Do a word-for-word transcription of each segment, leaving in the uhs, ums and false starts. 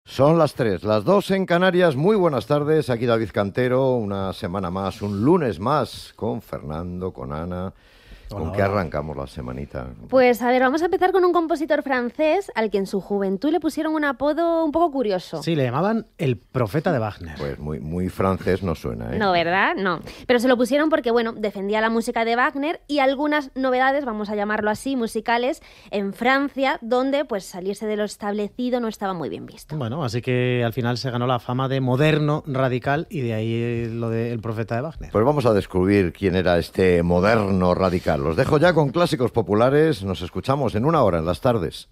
Son las tres, las dos en Canarias. Muy buenas tardes, aquí David Cantero, una semana más, un lunes más, con Fernando, con Ana. ¿Con Hola, qué hola. arrancamos la semanita? Pues a ver, vamos a empezar con un compositor francés al que en su juventud le pusieron un apodo un poco curioso. Sí, le llamaban el profeta de Wagner. Pues muy, muy francés no suena, ¿eh? No, ¿verdad? No. Pero se lo pusieron porque, bueno, defendía la música de Wagner y algunas novedades, vamos a llamarlo así, musicales, en Francia, donde pues salirse de lo establecido no estaba muy bien visto. Bueno, así que al final se ganó la fama de moderno, radical, y de ahí lo del profeta de Wagner. Pues vamos a descubrir quién era este moderno radical. Los dejo ya con clásicos populares. Nos escuchamos en una hora en las tardes.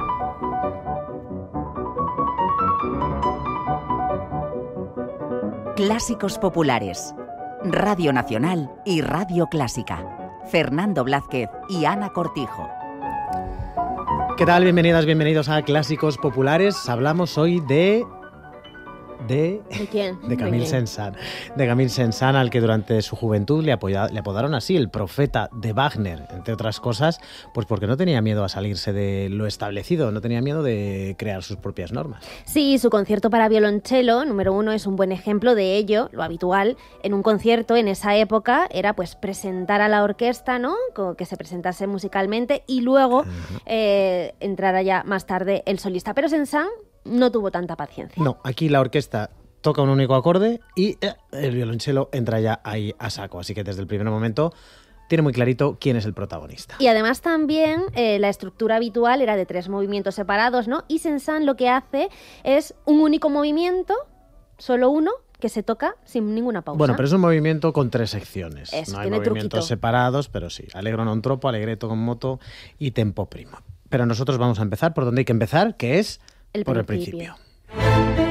Clásicos populares. Radio Nacional y Radio Clásica. Fernando Blázquez y Ana Cortijo. ¿Qué tal? Bienvenidas, bienvenidos a Clásicos Populares. Hablamos hoy de... De, ¿De quién? de Camille Saint-Saëns, de Camille Saint-Saëns, al que durante su juventud le, apoya, le apodaron así, el profeta de Wagner, entre otras cosas, pues porque no tenía miedo a salirse de lo establecido, no tenía miedo de crear sus propias normas. Sí, su concierto para violonchelo, número uno, es un buen ejemplo de ello. Lo habitual en un concierto en esa época era pues presentar a la orquesta, ¿no? Que se presentase musicalmente y luego uh-huh. eh, entrara ya más tarde el solista. Pero Saint-Saëns no tuvo tanta paciencia. No, aquí la orquesta toca un único acorde y eh, el violonchelo entra ya ahí a saco. Así que desde el primer momento tiene muy clarito quién es el protagonista. Y además también eh, la estructura habitual era de tres movimientos separados, ¿no? Y Saint-Saëns lo que hace es un único movimiento, solo uno, que se toca sin ninguna pausa. Bueno, pero es un movimiento con tres secciones. Eso, no hay tiene movimientos truquito. separados, pero sí. Allegro non troppo, allegretto con moto y tempo primo. Pero nosotros vamos a empezar por donde hay que empezar, que es el por principio. el principio.